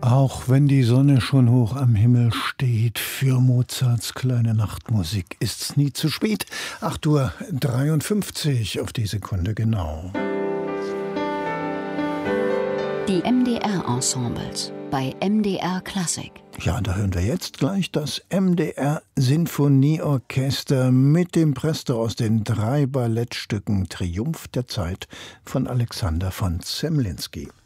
Auch wenn die Sonne schon hoch am Himmel steht, für Mozarts kleine Nachtmusik ist's nie zu spät. 8:53 auf die Sekunde genau. Die MDR-Ensembles bei MDR Klassik. Ja, da hören wir jetzt gleich das MDR Sinfonieorchester mit dem Presto aus den 3 Ballettstücken Triumph der Zeit von Alexander von Zemlinsky.